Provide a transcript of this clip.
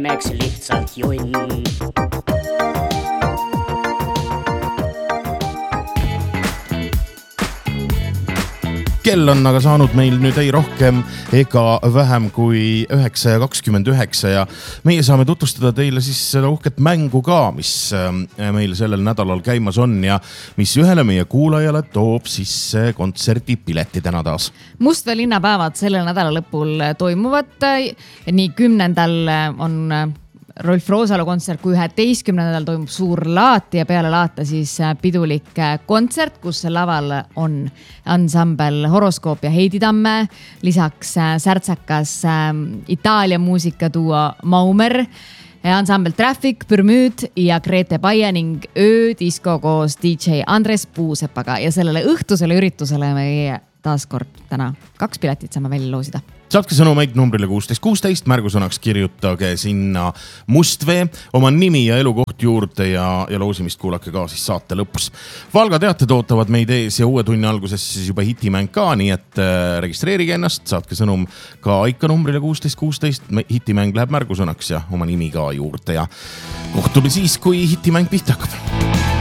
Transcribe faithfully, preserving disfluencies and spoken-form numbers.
Eks lihtsalt jonn. Kell on aga saanud meil nüüd ei rohkem ega vähem kui üheksa ja kakskümmend üheksa ja meie saame tutvustada teile siis seda uhket mängu ka, mis meil sellel nädalal käimas on ja mis ühele meie kuulajale toob sisse kontserdi täna taas. Mustvee linnapäevad sellel nädala lõpul toimuvad. Nii kümnendal on Rolf Roosalu kontsert, kui üheteistkümnendal toimub suur laat ja peale laata siis pidulik kontsert, kus laval on ansambel Horoskoop ja Heidi Tamme, lisaks särtsakas Itaalia muusikatuo Maumer, ansambel Traffic, Pürmüüd ja Grete Paia ning öödisko koos D J Andres Puusepaga ja sellele õhtusele üritusele meie taaskord täna kaks piletit saame välja loosida. Saatke sõnumeid numbrile kuusteist kuusteist, märgusõnaks kirjutage sinna Mustvee oma nimi ja elukoht juurde ja, ja loosimist kuulake ka siis saate lõpus. Valga teated ootavad meid ees ja uue tunni alguses siis juba hitimäng ka, nii et registreerige ennast, saatke sõnum ka Aika numbrile kuusteist kuusteist, hitimäng läheb märgusõnaks ja oma nimi ka juurde ja kohtume siis, kui hitimäng pihta hakkab.